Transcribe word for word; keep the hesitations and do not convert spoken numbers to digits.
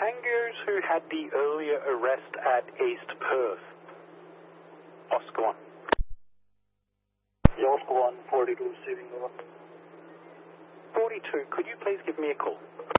Tangos who had the earlier arrest at East Perth. Oscar one. Yeah, Oscar one, forty-two, receiving over. forty-two, could you please give me a call?